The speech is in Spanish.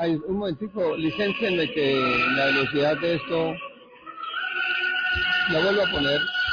Ay, un momentico, licéncienme que la velocidad de esto la vuelvo a poner.